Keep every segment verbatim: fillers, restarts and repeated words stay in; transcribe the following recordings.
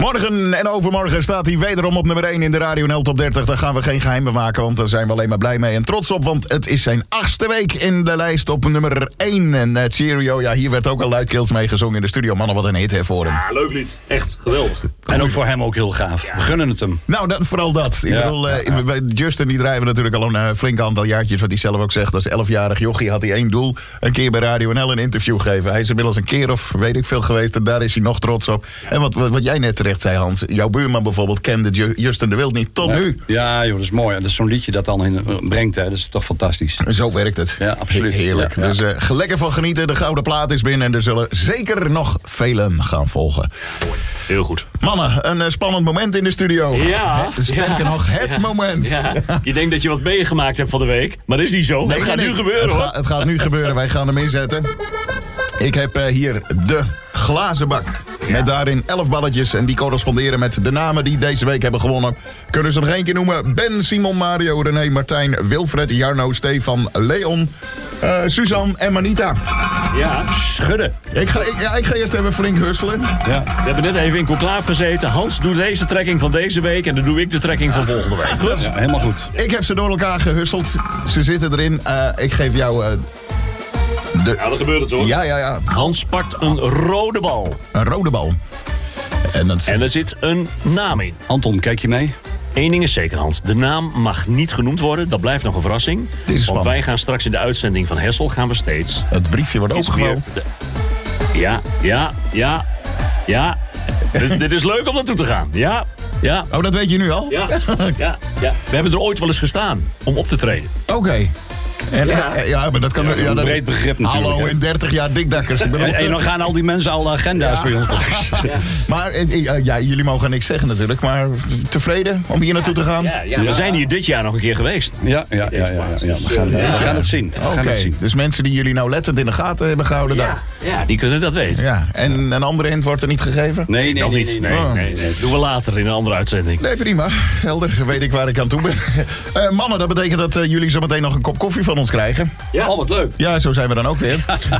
Morgen en overmorgen staat hij wederom op nummer één in de Radio N L Top dertig. Daar gaan we geen geheim maken, want daar zijn we alleen maar blij mee en trots op. Want het is zijn achtste week in de lijst op nummer één. En uh, Cheerio, ja, hier werd ook al luidkeels mee gezongen in de studio. Mannen, wat een hit hè, voor hem. Ja, leuk lied. Echt geweldig. En ook voor hem ook heel gaaf. Ja. We gunnen het hem. Nou, dat, vooral dat. Ik ja, bedoel, uh, ja, ja. Justin die draaien we natuurlijk al een uh, flink aantal jaartjes. Wat hij zelf ook zegt, als elfjarig jochie had hij één doel. Een keer bij Radio N L een interview geven. Hij is inmiddels een keer of weet ik veel geweest. En daar is hij nog trots op. Ja. En wat, wat, wat jij net terecht zei, Hans. Jouw buurman bijvoorbeeld kende Ju- Justin de Wild niet tot ja. nu. Ja, joh, dat is mooi. En dat is zo'n liedje dat dan in, brengt, hè. Dat is toch fantastisch. Zo werkt het. Ja, absoluut. Heerlijk. Ja, ja. Dus uh, lekker van genieten. De gouden plaat is binnen. En er zullen zeker nog velen gaan volgen. Heel goed. Mannen, een uh, spannend moment in de studio. Ja. Sterker ja, nog, het ja, moment. Ja. Je denkt dat je wat meegemaakt hebt van de week. Maar dat is niet zo. Nee, het gaat nee, nu gebeuren, het hoor. Ga, het gaat nu gebeuren. Wij gaan hem inzetten. Ik heb uh, hier de glazen bak. Ja. Met daarin elf balletjes. En die corresponderen met de namen die deze week hebben gewonnen. Kunnen ze nog één keer noemen. Ben, Simon, Mario, René, Martijn, Wilfred, Jarno, Stefan, Leon, uh, Suzanne en Manita. Ja. Schudden. Ik ga, ik, ja, ik ga eerst even flink husselen. Ja. We hebben net even in conclave gezeten. Hans doet deze trekking van deze week. En dan doe ik de trekking van volgende week. Goed? Ja, helemaal goed. Ik heb ze door elkaar gehusseld. Ze zitten erin. Uh, ik geef jou... Uh, de... Ja, dat gebeurt het, hoor. Ja, ja, ja. Hans pakt een rode bal. Een rode bal. En, dat... En er zit een naam in. Anton, kijk je mee? Eén ding is zeker, Hans. De naam mag niet genoemd worden. Dat blijft nog een verrassing. Dit is Want spannend. wij gaan straks in de uitzending van Hessel... gaan we steeds... Het briefje wordt iets opengevouwen. meer de- Ja, ja, ja, ja. dit, dit is leuk om naartoe te gaan. Ja, ja. Oh, dat weet je nu al? Ja, ja, ja. We hebben er ooit wel eens gestaan om op te treden. Oké. Okay. En, ja. ja, maar dat kan... Ja, Een dat, breed begrip natuurlijk. hallo, hè. in dertig jaar dikdakkers. Ik bedoel, En, en dan gaan al die mensen al agenda's Ja. bij ons. Ja. Maar eh, ja, jullie mogen niks zeggen natuurlijk. Maar tevreden om hier naartoe te gaan? Ja, ja, we zijn hier dit jaar nog een keer geweest. Ja, ja, ja, ja, ja, ja. We, gaan, we gaan het zien. We Oké, gaan het zien. dus mensen die jullie nou lettend in de gaten hebben gehouden... Ja, ja, die kunnen dat weten. Ja. En een andere hint wordt er niet gegeven? Nee, nee, Nog nee. niet. nee, Nee, nee. nee, nee. Doen we later in een andere uitzending. Nee, prima. Helder, weet ik waar ik aan toe ben. Uh, mannen, dat betekent dat uh, jullie zo meteen nog een kop koffie van ons krijgen. Ja. Oh, wat leuk. Ja, zo zijn we dan ook weer.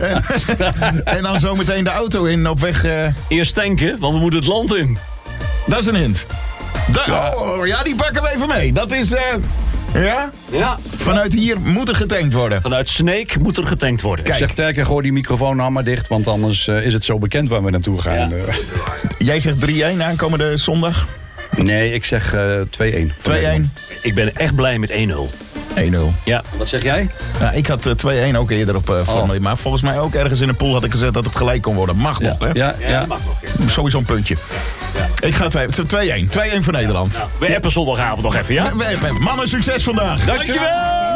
en, en dan zo meteen de auto in op weg... Uh, Eerst tanken, want we moeten het land in. dat is een hint. Da- oh, ja, die pakken we even mee. Dat is... Uh, ja? Ja. Vanuit hier moet er getankt worden. Vanuit Sneek moet er getankt worden. Ik zeg Terker, gooi die microfoon nou maar dicht, want anders uh, is het zo bekend waar we naartoe gaan. Ja. Uh, Jij zegt drie-een aankomende zondag. nee, ik zeg uh, twee-een. twee-een. Ik ben echt blij met één nul. één nul. Ja. Wat zeg jij? Ja, ik had uh, twee-een ook eerder op uh, formulier. Oh. Maar volgens mij ook ergens in een pool had ik gezet dat het gelijk kon worden. Mag nog, hè? Ja, ja. Ja, mag nog. Ja. Sowieso een puntje. Ja. Ik ga twee-een. twee-een voor Nederland. We appen zondagavond nog even, ja? We, we, we, mannen, succes vandaag. Dankjewel!